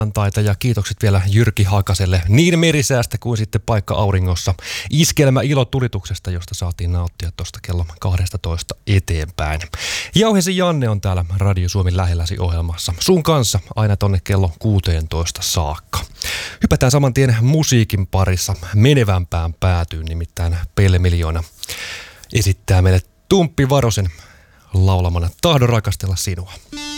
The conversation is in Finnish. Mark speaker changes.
Speaker 1: maanantaita ja kiitokset vielä Jyrki Hakaselle niin merisäästä kuin sitten paikka auringossa. Iskelmä ilotulituksesta, josta saatiin nauttia tuosta kello 12 eteenpäin. Jauhesi Janne on täällä Radio Suomen lähelläsi ohjelmassa. Sun kanssa aina tonne kello 16 saakka. Hypätään saman tien musiikin parissa menevämpään päätyyn, nimittäin Pelle Miljoona esittää meille Tumppi Varosen laulamana Tahdon rakastella sinua.